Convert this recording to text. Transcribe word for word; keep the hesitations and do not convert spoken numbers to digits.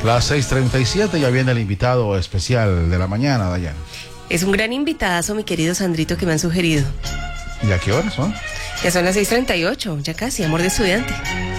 Las seis treinta y siete, ya viene el invitado especial de la mañana, Dayana. Es un gran invitadazo, mi querido Sandrito, que me han sugerido. ¿Y a qué horas son? Ya son las seis treinta y ocho, ya casi, amor de estudiante.